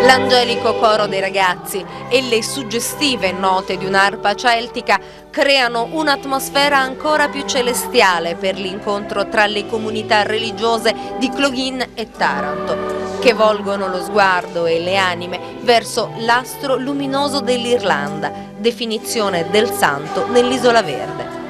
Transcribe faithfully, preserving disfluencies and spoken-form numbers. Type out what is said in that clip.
L'angelico coro dei ragazzi e le suggestive note di un'arpa celtica creano un'atmosfera ancora più celestiale per l'incontro tra le comunità religiose di Cloghin e Taranto, che volgono lo sguardo e le anime verso l'astro luminoso dell'Irlanda, definizione del santo nell'Isola Verde.